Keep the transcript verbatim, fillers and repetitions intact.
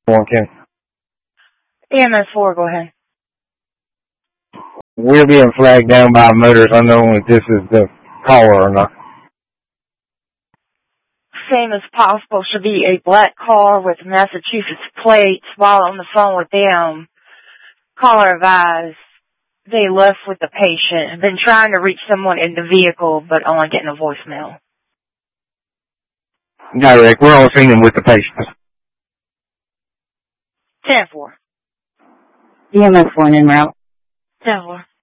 Okay. E M S four, go ahead. We're being flagged down by a motorist unknown if this is the caller or not. Same as possible. Should be a black car with Massachusetts plates. While on the phone with them, caller advised they left with the patient. Have been trying to reach someone in the vehicle, but only getting a voicemail. Direct. We're all seeing him with the patient. ten four. E M S one en route. ten four.